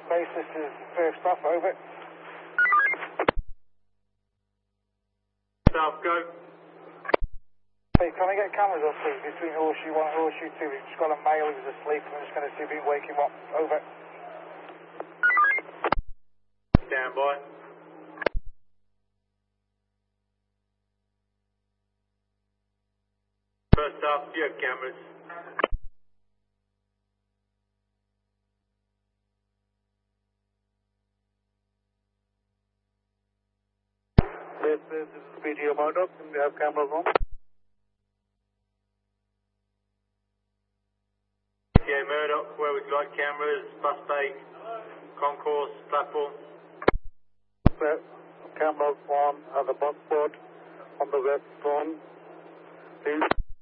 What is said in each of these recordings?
Base, this is first off, over. South, go. Hey, can I get cameras up, please, between Horseshoe 1 and Horseshoe 2? We've just got a male who's asleep, and I'm just going to see if we can wake him up. Over. Stand by. First off, you have cameras. This is PTO Murdoch, and we have cameras on. Yeah, Murdoch, where would you like cameras? Bus bay, concourse, platform? Cameras on the bus port on the west front. Please.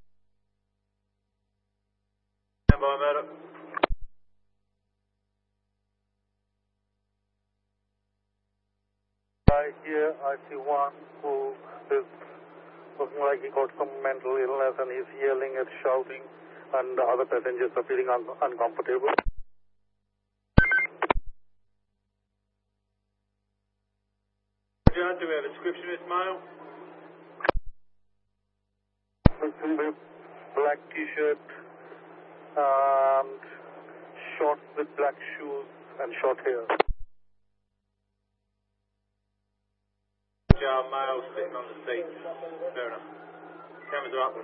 Stand by, Murdoch. Right here, I see one who is looking like he got some mental illness and he's yelling and shouting, and the other passengers are feeling uncomfortable. John, do we have a description of this male? With black t-shirt and shorts with black shoes and short hair. John, male sitting on the seat. Fair enough. Cameras are up.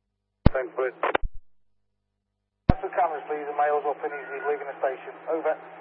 Thanks, Brett. Cameras, please. The male's up and he's leaving the station. Over.